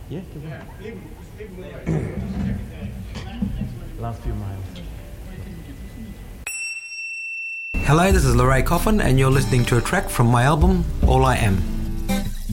Yeah, keep going. Last few miles. Hello, this is Larray Coffin, and you're listening to a track from my album, All I Am.